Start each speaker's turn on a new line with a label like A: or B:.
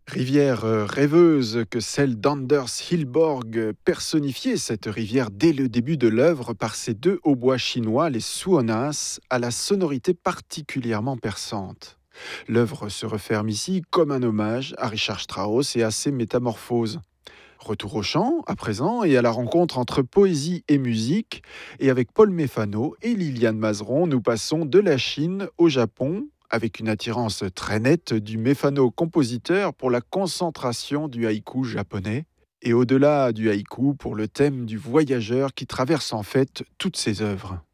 A: Rivière rêveuse que celle d'Anders Hillborg, personnifiait cette rivière dès le début de l'œuvre par ses deux hautbois chinois, les suonas, à la sonorité particulièrement perçante. L'œuvre se referme ici comme un hommage à Richard Strauss et à ses métamorphoses. Retour au chant, à présent, et à la rencontre entre poésie et musique. Et avec Paul Méfano et Liliane Mazeron, nous passons de la Chine au Japon, avec une attirance très nette du méphano-compositeur pour la concentration du haïku japonais, et au-delà du haïku pour le thème du voyageur qui traverse en fait toutes ses œuvres.